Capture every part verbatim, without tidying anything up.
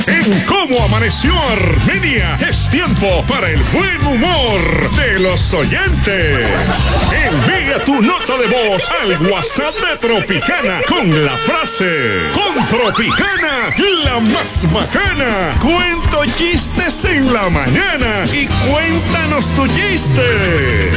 En Cómo Amaneció Armenia es tiempo para el buen humor de los oyentes. Envía tu nota de voz al WhatsApp de Tropicana con la frase: con Tropicana, la más bacana. Cuento chistes en la mañana y cuéntanos tu chiste.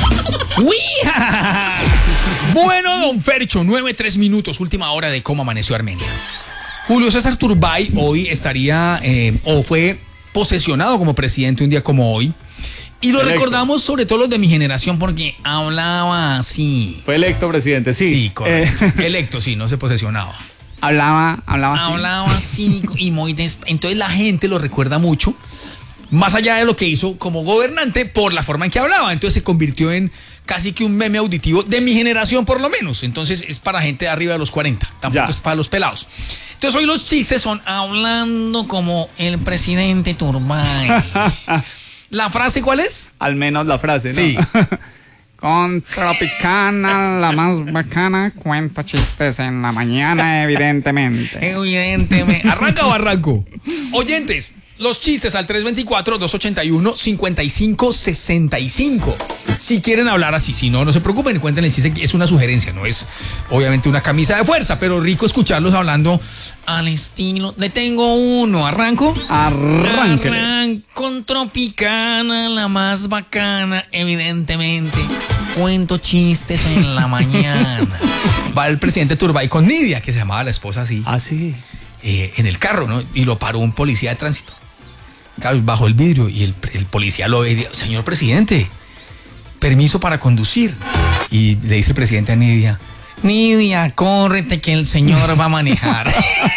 ¡Uija! Bueno, don Fercho, nueve tres minutos, última hora de Cómo Amaneció Armenia. Julio César Turbay hoy estaría, eh, o fue posesionado como presidente un día como hoy. Y lo electo. Recordamos sobre todo los de mi generación porque hablaba así. Fue electo presidente, sí. Sí, correcto. Eh. Electo, sí, no se posesionaba. Hablaba, hablaba así. Hablaba así y muy des... Entonces la gente lo recuerda mucho, más allá de lo que hizo como gobernante, por la forma en que hablaba. Entonces se convirtió en casi que un meme auditivo de mi generación por lo menos. Entonces es para gente de arriba de los cuarenta, tampoco ya. Es para los pelados. Entonces hoy los chistes son hablando como el presidente Turbay. ¿La frase cuál es? Al menos la frase, ¿no? Sí. Con Tropicana, la más bacana, cuenta chistes en la mañana, evidentemente. Evidentemente. ¿Arranca o arranco? Oyentes, los chistes al tres dos cuatro, dos ocho uno, cinco cinco seis cinco. Si quieren hablar así, si no, no se preocupen, cuenten el chiste, que es una sugerencia, no es obviamente una camisa de fuerza, pero rico escucharlos hablando al estilo. Le tengo uno, ¿arranco? Arranque. Arranco con Tropicana, la más bacana, evidentemente. Cuento chistes en la mañana. Va el presidente Turbay con Nidia, que se llamaba la esposa así. Ah, sí. Eh, en el carro, ¿no? Y lo paró un policía de tránsito. Claro, bajó el vidrio y el, el policía lo ve y dice: señor presidente, permiso para conducir. Y le dice el presidente a Nidia: Nidia, córrete que el señor va a manejar.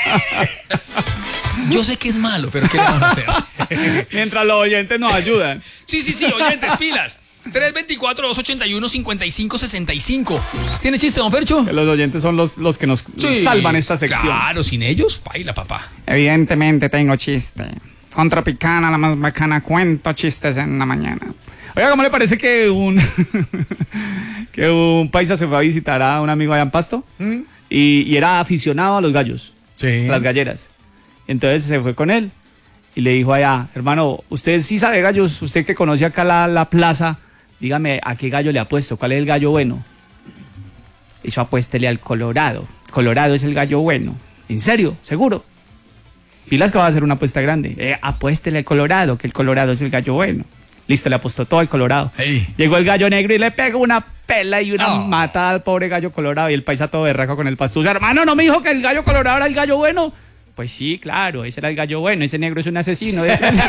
Yo sé que es malo, pero ¿qué le vamos a hacer? Mientras los oyentes nos ayudan. Sí, sí, sí, oyentes, pilas. tres dos cuatro, dos ocho uno, cinco cinco seis cinco. ¿Tiene chiste, don Fercho? Que los oyentes son los, los que nos sí, salvan esta sección. Claro, sin ellos, baila, papá. Evidentemente tengo chiste. Con Tropicana, la más bacana, cuento chistes en la mañana. Oiga, ¿cómo le parece que un que un paisa se fue a visitar a un amigo allá en Pasto? ¿Mm? Y, y era aficionado a los gallos, sí, las galleras. Entonces se fue con él y le dijo allá: hermano, usted sí sabe gallos, usted que conoce acá la, la plaza, dígame, ¿a qué gallo le apuesto? ¿Cuál es el gallo bueno? Eso apuéstele al Colorado. Colorado es el gallo bueno. ¿En serio? ¿Seguro? Pilas que va a hacer una apuesta grande. Eh, apuéstele al Colorado, que el Colorado es el gallo bueno. Listo, le apostó todo al Colorado. Hey. Llegó el gallo negro y le pegó una pela y una oh. matada al pobre gallo Colorado. Y el paisa todo berraco con el pastuso: hermano, ¿no me dijo que el gallo Colorado era el gallo bueno? Pues sí, claro, ese era el gallo bueno. Ese negro es un asesino.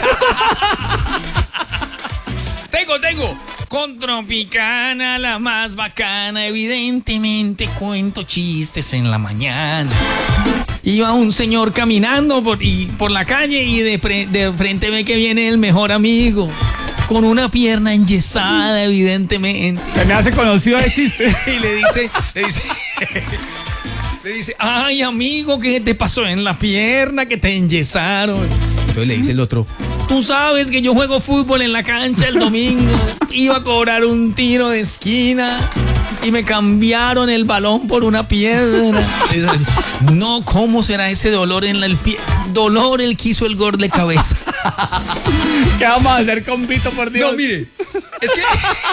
Tengo, tengo. Con Tropicana, la más bacana, evidentemente cuento chistes en la mañana. Iba un señor caminando por, y, por la calle y de, pre, de frente ve que viene el mejor amigo, con una pierna enyesada, evidentemente. Se me hace conocido el chiste. Y le dice, le dice, le dice: ay, amigo, ¿qué te pasó en la pierna que te enyesaron? Entonces le dice el otro: tú sabes que yo juego fútbol en la cancha el domingo, iba a cobrar un tiro de esquina y me cambiaron el balón por una piedra. No, ¿cómo será ese dolor en la, el pie? Dolor el que hizo el gol de cabeza. ¿Qué vamos a hacer con Vito, por Dios? No, mire, es que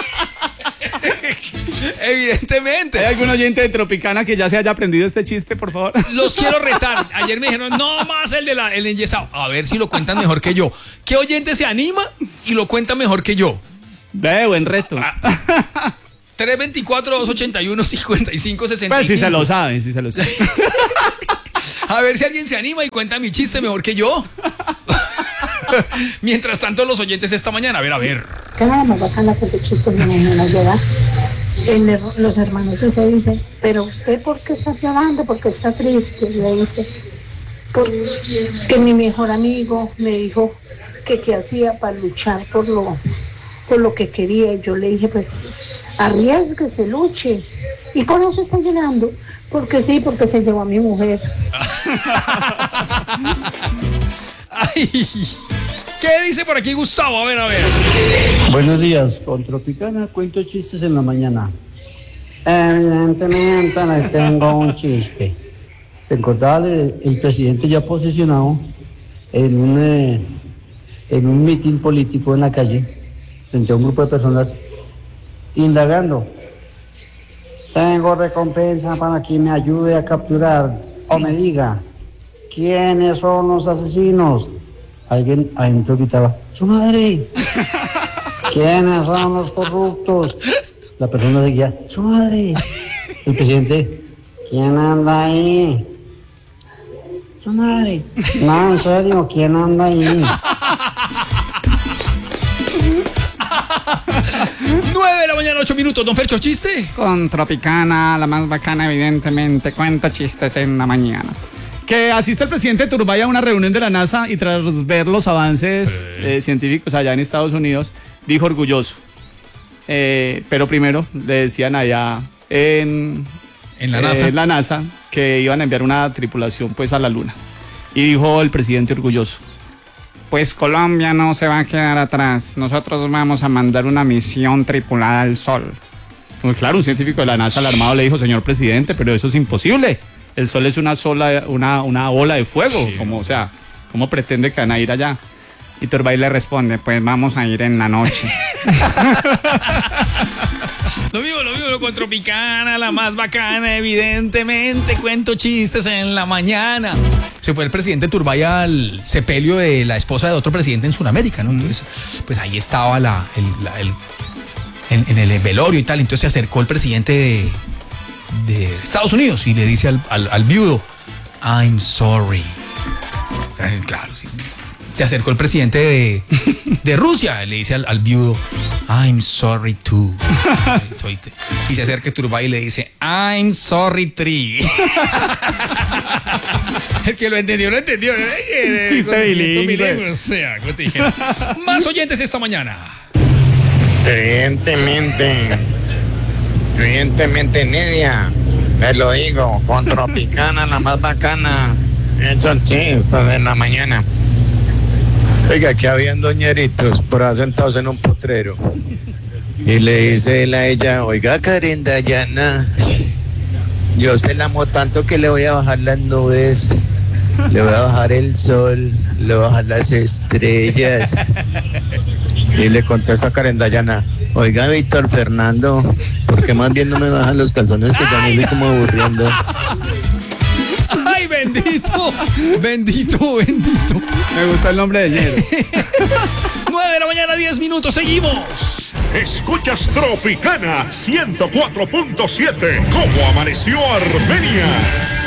evidentemente. ¿Hay algún oyente de Tropicana que ya se haya aprendido este chiste, por favor? Los quiero retar. Ayer me dijeron: no más el de la, el enyesado. A ver si lo cuentan mejor que yo. ¿Qué oyente se anima y lo cuenta mejor que yo? Ve, buen reto. Ah. tres dos cuatro, dos ocho uno, cinco cinco seis cinco. Pues si se lo saben, si se lo saben. A ver si alguien se anima y cuenta mi chiste mejor que yo. Mientras tanto, los oyentes esta mañana, a ver, a ver. Cada más bacana hacer de chistes de mañana llega. El, los hermanos se dicen: pero usted, ¿por qué está llorando? ¿Por qué está triste? Y le dice: porque mi mejor amigo me dijo que qué hacía para luchar por lo, por lo que quería. Y yo le dije: pues arriésguese, luche. Y por eso está llorando. Porque sí, porque se llevó a mi mujer. Ay, ¿qué dice por aquí Gustavo? A ver, a ver. Buenos días, con Tropicana cuento chistes en la mañana. Evidentemente le tengo un chiste. Se acordaba el presidente ya posesionado en un, eh, en un mitin político en la calle, frente a un grupo de personas, indagando. Tengo recompensa para quien me ayude a capturar o me diga quiénes son los asesinos. Alguien adentro gritaba, ¡su madre! ¿Quiénes son los corruptos? La persona seguía, ¡su madre! El presidente, ¿quién anda ahí? ¡Su madre! No, en serio, ¿quién anda ahí? nueve de la mañana, ocho minutos. Don Fercho, ¿chiste? Con Tropicana, la más bacana, evidentemente, cuenta chistes en la mañana. Que asiste el presidente Turbay a una reunión de la NASA y tras ver los avances eh, científicos allá en Estados Unidos, dijo orgulloso. Eh, pero primero le decían allá en, En la NASA. eh, en la NASA que iban a enviar una tripulación pues a la Luna. Y dijo el presidente orgulloso. Pues Colombia no se va a quedar atrás. Nosotros vamos a mandar una misión tripulada al Sol. Pues claro, un científico de la NASA alarmado le dijo, señor presidente, pero eso es imposible. El Sol es una sola, una, una ola de fuego. Sí. Como, o sea, ¿cómo pretende que van a ir allá? Y Turbay le responde, pues vamos a ir en la noche. Lo mismo, lo mismo con Tropicana, la más bacana, evidentemente. Cuento chistes en la mañana. Se fue el presidente Turbay al sepelio de la esposa de otro presidente en Sudamérica, ¿no? Entonces, pues ahí estaba la, el, la- el- en, en el velorio y tal. Entonces se acercó el presidente de, de Estados Unidos y le dice al, al- al viudo, I'm sorry. Claro, sí. Se acercó el presidente de, de Rusia, le dice al, al viudo, I'm sorry too. Soy te- y se acerca Turbay y le dice, I'm sorry three. El que lo entendió, lo entendió. Eh, Chiste conocimiento bilingüe. O sea, como te dijera. Más oyentes esta mañana. Evidentemente, evidentemente, Nidia, me lo digo, con Tropicana, la más bacana, hecho chistes en la mañana. Oiga, que habían doñeritos por ahí sentados en un potrero. Y le dice él a ella, oiga, Karen Dayana, yo se la amo tanto que le voy a bajar las nubes, le voy a bajar el sol, le voy a bajar las estrellas. Y le contesta Karen Dayana, oiga, Víctor Fernando, ¿por qué más bien no me bajan los calzones que ya me estoy como aburriendo? ¡Ay, bendito! Bendito, bendito. Me gusta el nombre de Ñero. nueve de la mañana, diez minutos, seguimos. Escuchas Tropicana ciento cuatro punto siete. ¿Cómo amaneció Armenia?